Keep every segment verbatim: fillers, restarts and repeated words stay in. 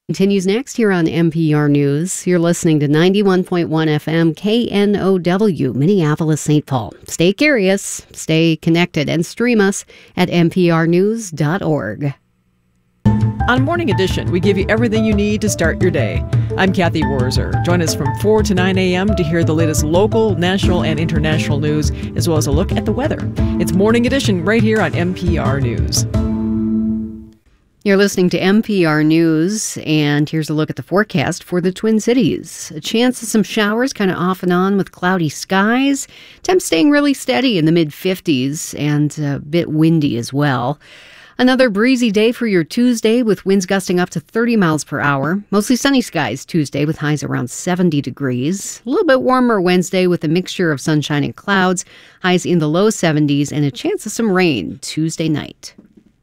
Continues next here on N P R News. You're listening to ninety-one point one F M K N O W, Minneapolis, Saint Paul. Stay curious, stay connected, and stream us at N P R news dot org. On Morning Edition, we give you everything you need to start your day. I'm Kathy Worzer. Join us from four to nine a.m. to hear the latest local, national, and international news, as well as a look at the weather. It's Morning Edition right here on N P R News. You're listening to N P R News, and here's a look at the forecast for the Twin Cities. A chance of some showers kind of off and on with cloudy skies. Temps staying really steady in the mid fifties and a bit windy as well. Another breezy day for your Tuesday with winds gusting up to thirty miles per hour. Mostly sunny skies Tuesday with highs around seventy degrees. A little bit warmer Wednesday with a mixture of sunshine and clouds. Highs in the low seventies and a chance of some rain Tuesday night.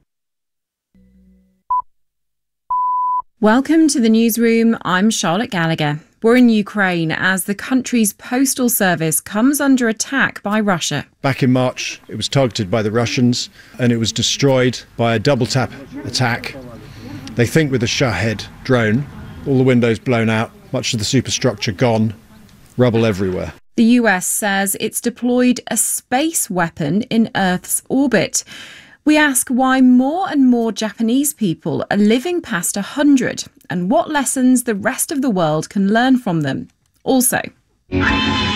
Welcome to the newsroom. I'm Charlotte Gallagher. We're in Ukraine as the country's postal service comes under attack by Russia. Back in March, it was targeted by the Russians and it was destroyed by a double-tap attack. They think with a Shahed drone, all the windows blown out, much of the superstructure gone, rubble everywhere. The U S says it's deployed a space weapon in Earth's orbit. We ask why more and more Japanese people are living past one hundred and what lessons the rest of the world can learn from them. Also,